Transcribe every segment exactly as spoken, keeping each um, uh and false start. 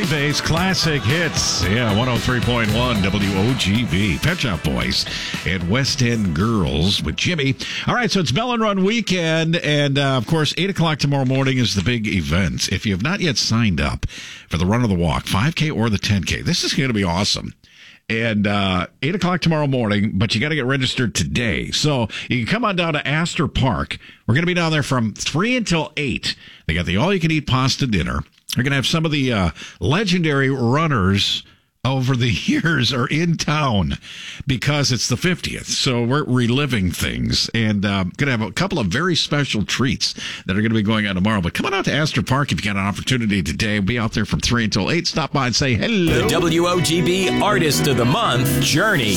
Base Classic Hits. Yeah, one oh three point one W O G B. Pet Shop Boys and West End Girls with Jimmy. All right, so it's Melon Run weekend, and uh, of course, eight o'clock tomorrow morning is the big event. If you have not yet signed up for the Run or the Walk, five K or the ten K, this is going to be awesome. And uh, eight o'clock tomorrow morning, but you got to get registered today. So you can come on down to Astor Park. We're going to be down there from three until eight. They got the all-you-can-eat pasta dinner. We're going to have some of the uh, legendary runners over the years are in town because it's the fiftieth. So we're reliving things, and uh, going to have a couple of very special treats that are going to be going on tomorrow. But come on out to Astor Park if you got an opportunity today. We'll be out there from three until eight. Stop by and say hello. The W O G B Artist of the Month, Journey.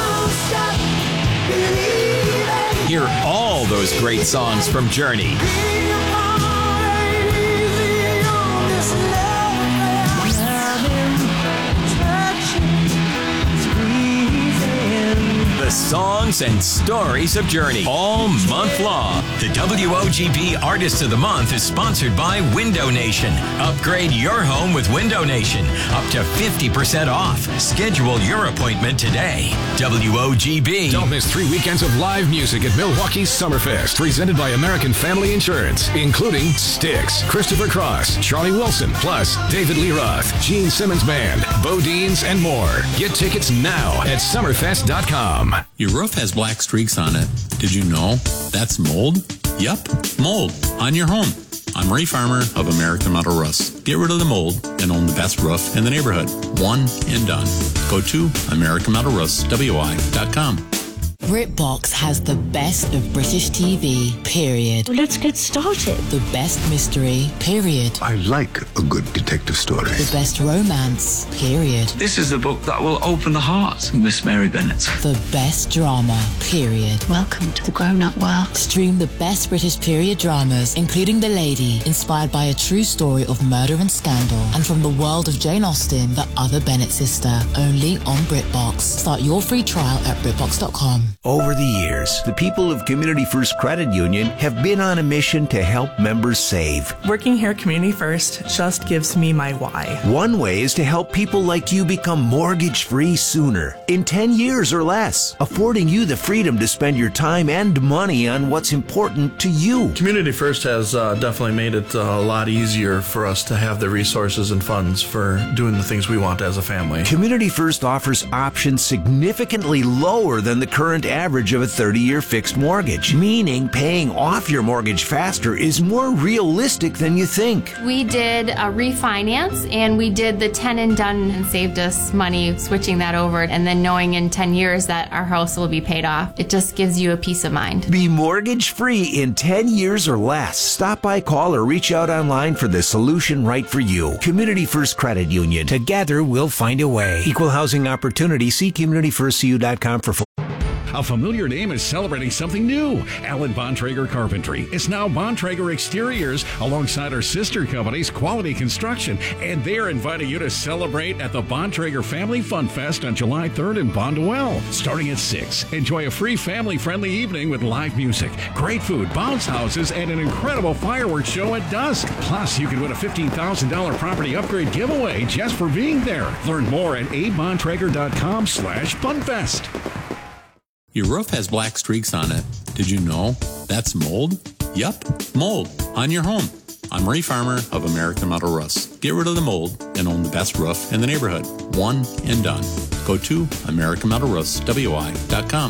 Hear all those great songs from Journey. The songs and stories of Journey all month long. The W O G B Artist of the Month is sponsored by Window Nation. Upgrade your home with Window Nation. Up to fifty percent off. Schedule your appointment today. W O G B. Don't miss three weekends of live music at Milwaukee's Summerfest, presented by American Family Insurance, including Styx, Christopher Cross, Charlie Wilson, plus David Lee Roth, Gene Simmons Band, Bodines, and more. Get tickets now at summerfest dot com. Your roof has black streaks on it. Did you know that's mold? Yup, mold on your home. I'm Ray Farmer of American Metal Roofs. Get rid of the mold and own the best roof in the neighborhood. One and done. Go to American Metal Roofs W I dot com. BritBox has the best of British T V, period. Well, let's get started. The best mystery, period. I like a good detective story. The best romance, period. This is the book that will open the heart of Miss Mary Bennet. The best drama, period. Welcome to the grown-up world. Stream the best British period dramas, including The Lady, inspired by a true story of murder and scandal, and from the world of Jane Austen, the other Bennet sister, only on BritBox. Start your free trial at BritBox dot com. Over the years, the people of Community First Credit Union have been on a mission to help members save. Working here at Community First just gives me my why. One way is to help people like you become mortgage-free sooner, in ten years or less, affording you the freedom to spend your time and money on what's important to you. Community First has uh, definitely made it uh, a lot easier for us to have the resources and funds for doing the things we want as a family. Community First offers options significantly lower than the current average of a thirty-year fixed mortgage, meaning paying off your mortgage faster is more realistic than you think. We did a refinance, and we did the ten and done, and saved us money switching that over, and then knowing in ten years that our house will be paid off. It just gives you a peace of mind. Be mortgage-free in ten years or less. Stop by, call, or reach out online for the solution right for you. Community First Credit Union. Together, we'll find a way. Equal housing opportunity. See community first c u dot com for full. A familiar name is celebrating something new. Alan Bontrager Carpentry is now Bontrager Exteriors alongside our sister companies, Quality Construction, and they're inviting you to celebrate at the Bontrager Family Fun Fest on July third in Bonduelle. Starting at six, enjoy a free family-friendly evening with live music, great food, bounce houses, and an incredible fireworks show at dusk. Plus, you can win a fifteen thousand dollars property upgrade giveaway just for being there. Learn more at a bontrager dot com slash funfest. Your roof has black streaks on it. Did you know that's mold? Yup, mold on your home. I'm Ray Farmer of American Metal Roofs. Get rid of the mold and own the best roof in the neighborhood. One and done. Go to American Metal Roofs W I dot com.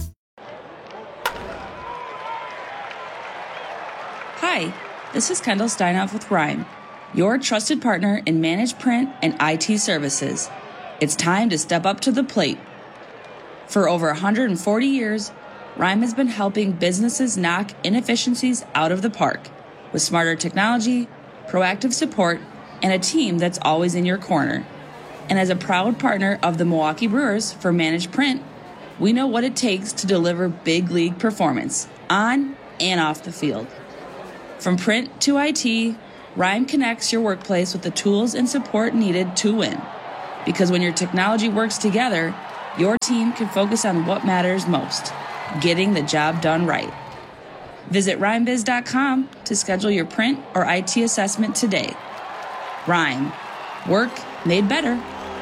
Hi, this is Kendall Steinhoff with Rhyme, your trusted partner in managed print and I T services. It's time to step up to the plate. For over one hundred forty years, Rhyme has been helping businesses knock inefficiencies out of the park with smarter technology, proactive support, and a team that's always in your corner. And as a proud partner of the Milwaukee Brewers for Managed Print, we know what it takes to deliver big league performance on and off the field. From print to I T, Rhyme connects your workplace with the tools and support needed to win. Because when your technology works together, your team can focus on what matters most, getting the job done right. Visit rhyme biz dot com to schedule your print or I T assessment today. Rhyme, Work made better.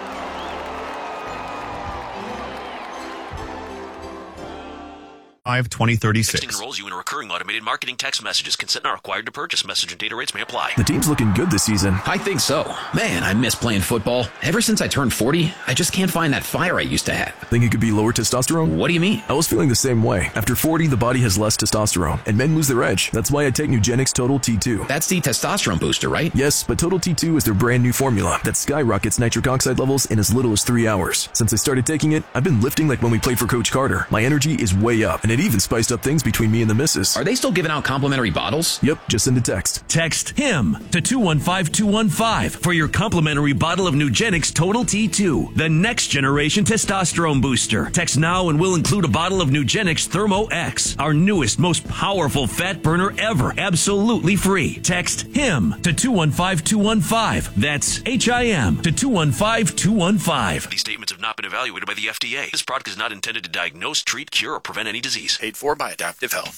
five twenty thirty-six. Texting enrolls you in a recurring automated marketing text messages. Consent not required to purchase. Message and data rates may apply. The team's looking good this season. I think so. Man, I miss playing football. Ever since I turned forty, I just can't find that fire I used to have. Think it could be lower testosterone? What do you mean? I was feeling the same way. After forty, the body has less testosterone, and men lose their edge. That's why I take Nugenix Total T two. That's the testosterone booster, right? Yes, but Total T two is their brand new formula that skyrockets nitric oxide levels in as little as three hours. Since I started taking it, I've been lifting like when we played for Coach Carter. My energy is way up, and it even spiced up things between me and the missus. Are they still giving out complimentary bottles? Yep, just send a text. Text HIM to two one five two one five for your complimentary bottle of Nugenix Total T two, the next generation testosterone booster. Text now and we'll include a bottle of Nugenix Thermo X, our newest, most powerful fat burner ever, absolutely free. Text HIM to two one five two one five. That's H I M to two one five two one five. These statements have not been evaluated by the F D A. This product is not intended to diagnose, treat, cure, or prevent any disease. Paid for by Adaptive Health.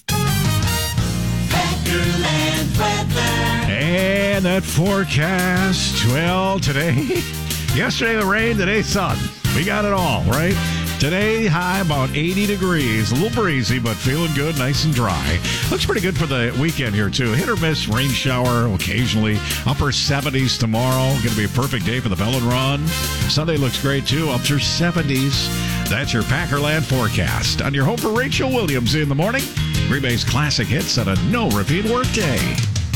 And that forecast, well, today, yesterday the rain, today sun. We got it all, right? Today, high about eighty degrees. A little breezy, but feeling good, nice and dry. Looks pretty good for the weekend here, too. Hit or miss, rain shower occasionally. Upper seventies tomorrow. Going to be a perfect day for the Bell and Run. Sunday looks great, too. Upper seventies. That's your Packerland forecast. On your home for Rachel Williams in the morning. Green Bay's classic hits on a no-repeat workday.